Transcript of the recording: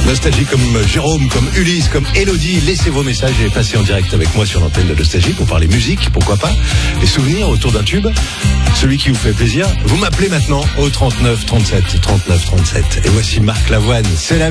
Nostalgie comme Jérôme, comme Ulysse, comme Elodie. Laissez vos messages et passez en direct avec moi sur l'antenne de Nostalgie pour parler musique, pourquoi pas. Les souvenirs autour d'un tube, celui qui vous fait plaisir. Vous m'appelez maintenant au 39 37 39 37. Et voici Marc Lavoine. C'est la